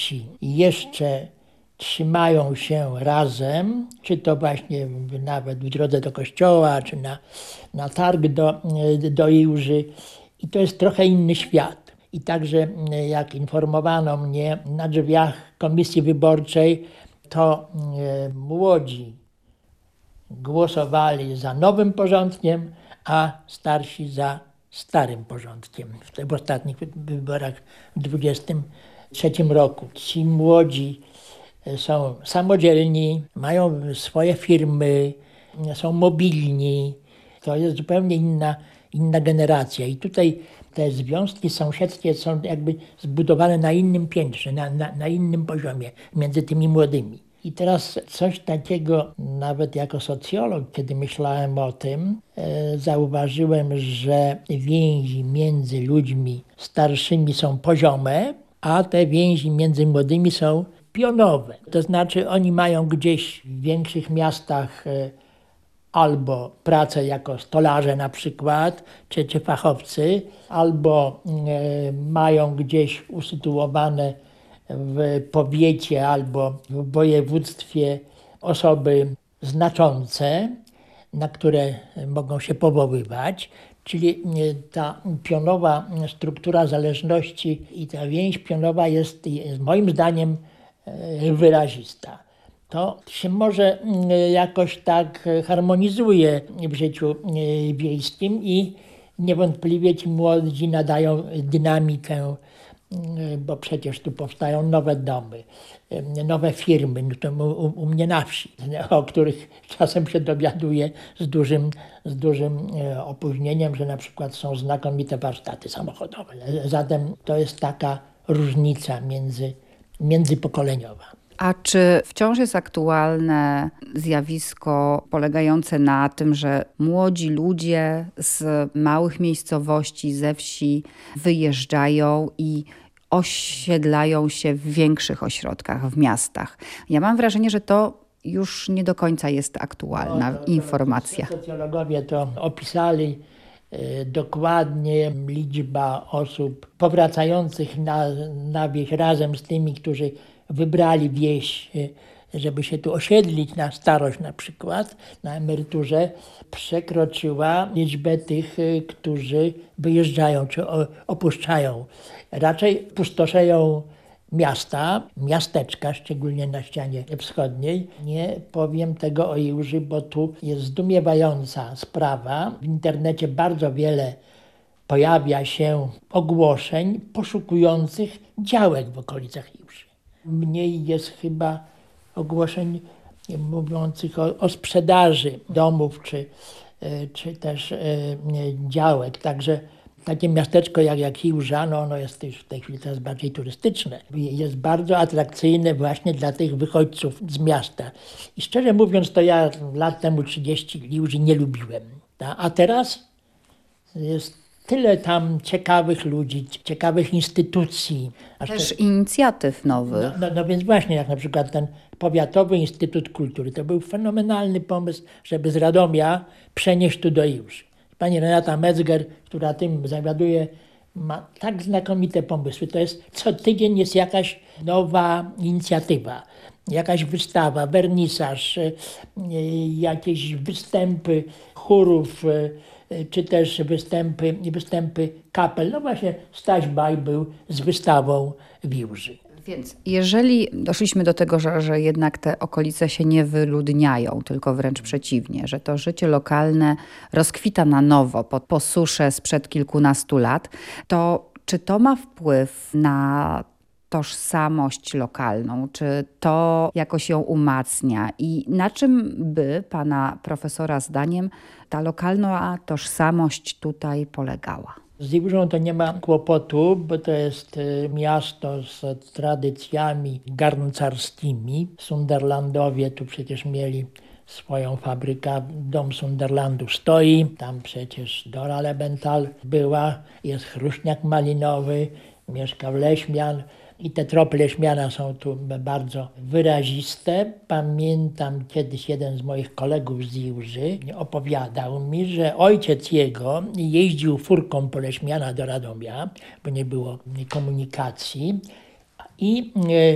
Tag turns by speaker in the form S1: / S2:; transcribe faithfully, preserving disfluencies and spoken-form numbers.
S1: starsi jeszcze trzymają się razem, czy to właśnie nawet w drodze do kościoła, czy na, na targ do, do Iłży. I to jest trochę inny świat. I także jak informowano mnie na drzwiach komisji wyborczej, to młodzi głosowali za nowym porządkiem, a starsi za starym porządkiem w ostatnich wyborach w dwudziestym trzecim roku. Ci młodzi są samodzielni, mają swoje firmy, są mobilni. To jest zupełnie inna, inna generacja. I tutaj te związki sąsiedzkie są jakby zbudowane na innym piętrze, na, na, na innym poziomie między tymi młodymi. I teraz coś takiego, nawet jako socjolog, kiedy myślałem o tym, e, zauważyłem, że więzi między ludźmi starszymi są poziome, a te więzi między młodymi są pionowe. To znaczy oni mają gdzieś w większych miastach e, albo pracę jako stolarze na przykład, czy, czy fachowcy, albo e, mają gdzieś usytuowane w powiecie albo w województwie osoby znaczące, na które mogą się powoływać. Czyli ta pionowa struktura zależności i ta więź pionowa jest, jest moim zdaniem wyrazista. To się może jakoś tak harmonizuje w życiu wiejskim i niewątpliwie ci młodzi nadają dynamikę, bo przecież tu powstają nowe domy, nowe firmy, no to u, u mnie na wsi, o których czasem się dowiaduję z dużym, z dużym opóźnieniem, że na przykład są znakomite warsztaty samochodowe. Zatem to jest taka różnica między, międzypokoleniowa.
S2: A czy wciąż jest aktualne zjawisko polegające na tym, że młodzi ludzie z małych miejscowości, ze wsi wyjeżdżają i osiedlają się w większych ośrodkach, w miastach? Ja mam wrażenie, że to już nie do końca jest aktualna no, to, to, informacja.
S1: Socjologowie to opisali y, dokładnie. Liczba osób powracających na, na wieś razem z tymi, którzy wybrali wieś, żeby się tu osiedlić na starość na przykład, na emeryturze, przekroczyła liczbę tych, którzy wyjeżdżają czy opuszczają. Raczej pustoszeją miasta, miasteczka, szczególnie na ścianie wschodniej. Nie powiem tego o Iłży, bo tu jest zdumiewająca sprawa. W internecie bardzo wiele pojawia się ogłoszeń poszukujących działek w okolicach Iłży. Mniej jest chyba ogłoszeń mówiących o, o sprzedaży domów czy, czy też e, działek. Także takie miasteczko jak, jak Iłża, no ono jest już w tej chwili coraz bardziej turystyczne. Jest bardzo atrakcyjne właśnie dla tych wychodźców z miasta. I szczerze mówiąc, to ja lat temu trzydzieści Iłży nie lubiłem. A teraz jest tyle tam ciekawych ludzi, ciekawych instytucji.
S2: Też te... inicjatyw nowych.
S1: No, no, no więc właśnie, jak na przykład ten Powiatowy Instytut Kultury. To był fenomenalny pomysł, żeby z Radomia przenieść tu do Iłży. Pani Renata Metzger, która tym zawiaduje, ma tak znakomite pomysły. To jest co tydzień jest jakaś nowa inicjatywa, jakaś wystawa, wernisaż, jakieś występy chórów, czy też występy, występy kapel. No właśnie Staś Baj był z wystawą w Iłży.
S2: Więc jeżeli doszliśmy do tego, że, że jednak te okolice się nie wyludniają, tylko wręcz przeciwnie, że to życie lokalne rozkwita na nowo po, po suszy sprzed kilkunastu lat, to czy to ma wpływ na tożsamość lokalną? Czy to jakoś ją umacnia? I na czym by pana profesora zdaniem ta lokalna tożsamość tutaj polegała?
S1: Z Iłżą to nie ma kłopotu, bo to jest miasto z tradycjami garncarskimi. Sunderlandowie tu przecież mieli swoją fabrykę, dom Sunderlandu stoi, tam przecież Dora Lebenthal była, jest Chruśniak Malinowy, mieszkał Leśmian. I te tropy Leśmiana są tu bardzo wyraziste. Pamiętam kiedyś jeden z moich kolegów z Iłży opowiadał mi, że ojciec jego jeździł furką po Leśmiana do Radomia, bo nie było komunikacji. I